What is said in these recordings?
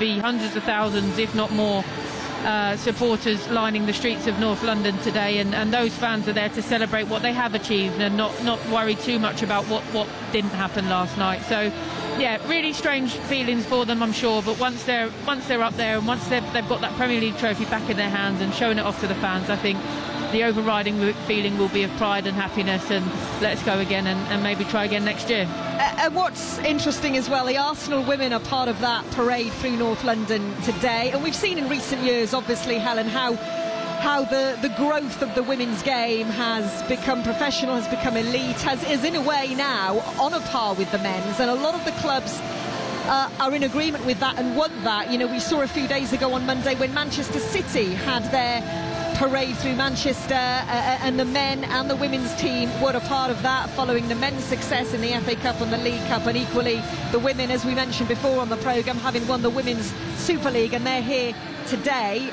be hundreds of thousands, if not more, supporters lining the streets of North London today, and those fans are there to celebrate what they have achieved and not worry too much about what didn't happen last night. So yeah, really strange feelings for them, I'm sure, but once they're up there and once they've got that Premier League trophy back in their hands and showing it off to the fans, I think the overriding feeling will be of pride and happiness and let's go again and maybe try again next year. And what's interesting as well, the Arsenal women are part of that parade through North London today, and we've seen in recent years, obviously, Helen, how the growth of the women's game has become professional, has become elite, is in a way now on a par with the men's, and a lot of the clubs are in agreement with that and want that. You know, we saw a few days ago on Monday when Manchester City had their parade through Manchester, and the men and the women's team were a part of that, following the men's success in the FA Cup and the League Cup, and equally the women, as we mentioned before on the programme, having won the Women's Super League, and they're here today.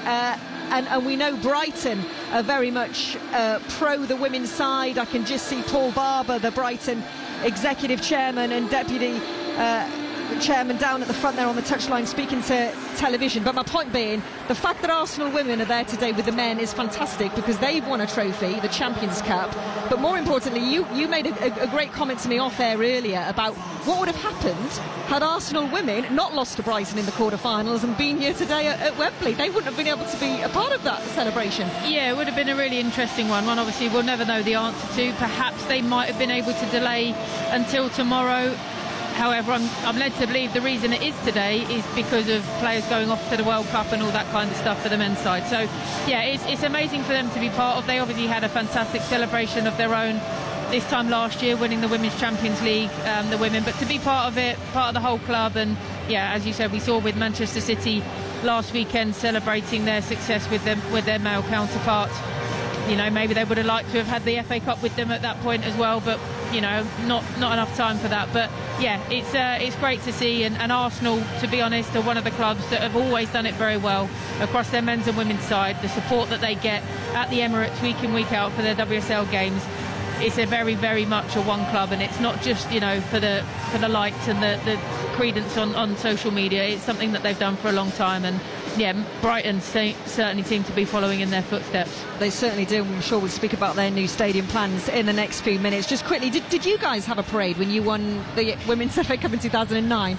And we know Brighton are very much pro the women's side. I can just see Paul Barber, the Brighton executive chairman and deputy chairman, down at the front there on the touchline speaking to television. But my point being, the fact that Arsenal women are there today with the men is fantastic because they've won a trophy, the Champions Cup. But more importantly, you made a great comment to me off air earlier about what would have happened had Arsenal women not lost to Brighton in the quarter-finals and been here today at Wembley. They wouldn't have been able to be a part of that celebration. Yeah, it would have been a really interesting one obviously we'll never know the answer to. Perhaps they might have been able to delay until tomorrow. However, I'm led to believe the reason it is today is because of players going off to the World Cup and all that kind of stuff for the men's side. So, yeah, it's amazing for them to be part of. They obviously had a fantastic celebration of their own this time last year, winning the Women's Champions League, the women. But to be part of it, part of the whole club, and, yeah, as you said, we saw with Manchester City last weekend celebrating their success with their male counterparts. You know, maybe they would have liked to have had the FA Cup with them at that point as well, but, you know, not enough time for that. But yeah, it's great to see, and Arsenal, to be honest, are one of the clubs that have always done it very well across their men's and women's side. The support that they get at the Emirates week in, week out for their WSL games, it's a very, very much a one club, and it's not just, you know, for the likes and the credence on social media. It's something that they've done for a long time, and yeah, Brighton certainly seem to be following in their footsteps. They certainly do. I'm sure we'll speak about their new stadium plans in the next few minutes. Just quickly, did you guys have a parade when you won the Women's FA Cup in 2009?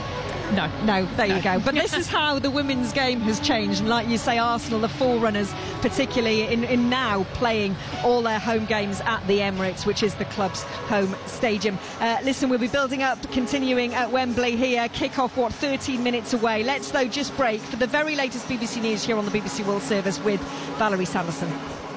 No, there you go. But this is how the women's game has changed, and like you say, Arsenal, the forerunners, particularly in now playing all their home games at the Emirates, which is the club's home stadium. Listen, we'll be building up, continuing at Wembley here. Kick-off, 13 minutes away. Let's, though, just break for the very latest BBC News here on the BBC World Service with Valerie Sanderson.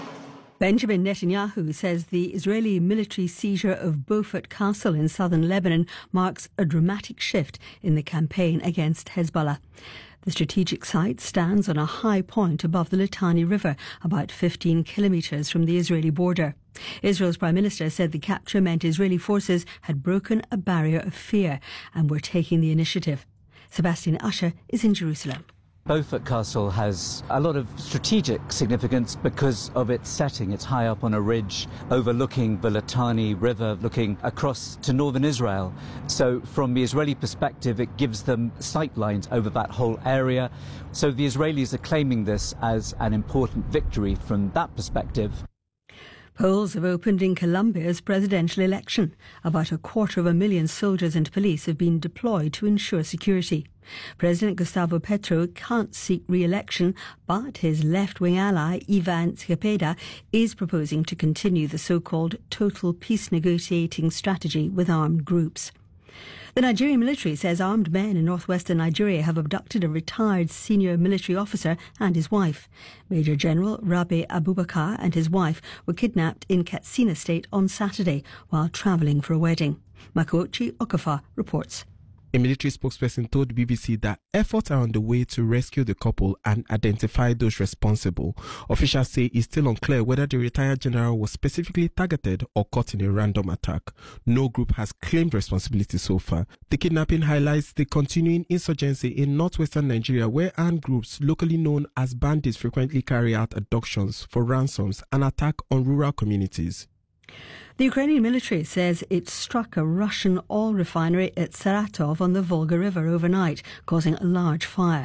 Benjamin Netanyahu says the Israeli military seizure of Beaufort Castle in southern Lebanon marks a dramatic shift in the campaign against Hezbollah. The strategic site stands on a high point above the Litani River, about 15 kilometres from the Israeli border. Israel's Prime Minister said the capture meant Israeli forces had broken a barrier of fear and were taking the initiative. Sebastian Usher is in Jerusalem. Beaufort Castle has a lot of strategic significance because of its setting. It's high up on a ridge overlooking the Litani River, looking across to northern Israel. So from the Israeli perspective, it gives them sight lines over that whole area. So the Israelis are claiming this as an important victory from that perspective. Polls have opened in Colombia's presidential election. About 250,000 soldiers and police have been deployed to ensure security. President Gustavo Petro can't seek re-election, but his left-wing ally, Ivan Cepeda, is proposing to continue the so-called total peace negotiating strategy with armed groups. The Nigerian military says armed men in northwestern Nigeria have abducted a retired senior military officer and his wife. Major General Rabi Abubakar and his wife were kidnapped in Katsina State on Saturday while travelling for a wedding. Makochi Okafor reports. A military spokesperson told the BBC that efforts are on the way to rescue the couple and identify those responsible. Officials say it's still unclear whether the retired general was specifically targeted or caught in a random attack. No group has claimed responsibility so far. The kidnapping highlights the continuing insurgency in northwestern Nigeria, where armed groups locally known as bandits frequently carry out abductions for ransoms and attack on rural communities. The Ukrainian military says it struck a Russian oil refinery at Saratov on the Volga River overnight, causing a large fire.